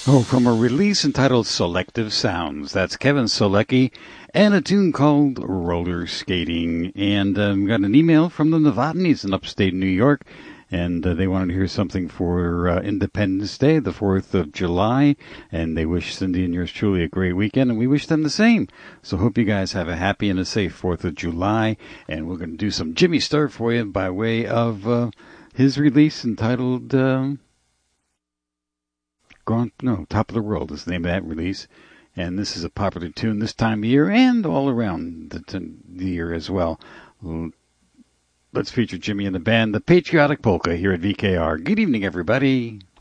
Oh, from a release entitled Selective Sounds. That's Kevin Solecki and a tune called Roller Skating. And got an email from the Novotnys in upstate New York. And they wanted to hear something for Independence Day, the 4th of July. And they wish Cindy and yours truly a great weekend. And we wish them the same. So hope you guys have a happy and a safe 4th of July. And we're going to do some Jimmy Sturr for you by way of his release entitled... Top of the World is the name of that release. And this is a popular tune this time of year and all around the year as well. Let's feature Jimmy and the band, the Patriotic Polka, here at VKR. Good evening, everybody.